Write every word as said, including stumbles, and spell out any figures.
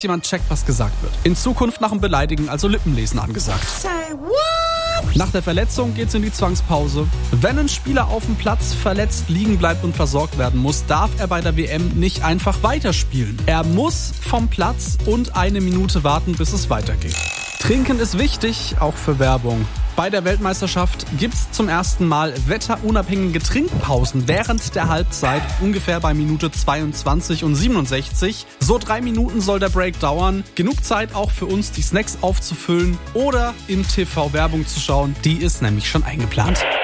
jemand checkt, was gesagt wird. In Zukunft nach dem Beleidigen also Lippenlesen angesagt. Say what? Nach der Verletzung geht's in die Zwangspause. Wenn ein Spieler auf dem Platz verletzt liegen bleibt und versorgt werden muss, darf er bei der W M nicht einfach weiterspielen. Er muss vom Platz und eine Minute warten, bis es weitergeht. Trinken ist wichtig, auch für Werbung. Bei der Weltmeisterschaft gibt's zum ersten Mal wetterunabhängige Trinkpausen während der Halbzeit, ungefähr bei Minute zweiundzwanzig und siebenundsechzig. So drei Minuten soll der Break dauern. Genug Zeit auch für uns, die Snacks aufzufüllen oder im T V Werbung zu schauen. Die ist nämlich schon eingeplant.